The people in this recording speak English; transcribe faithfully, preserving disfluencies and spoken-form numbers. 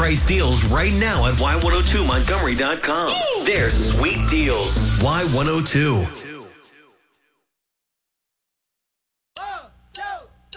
price deals right now at Y one oh two Montgomery dot com. They're sweet deals. Y one oh two.